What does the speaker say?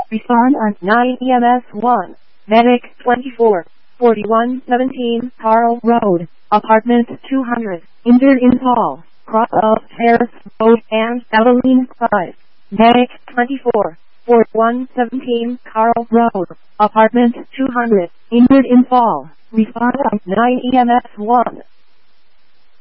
Respond on 9 EMS 1. Medic 24. 4117 Carl Road, Apartment 200. Injured in fall. Cross of Terrace Road and Abilene 5. Medic 24. 4117 Carl Road, Apartment 200. Injured in fall. Respond on 9 EMS 1.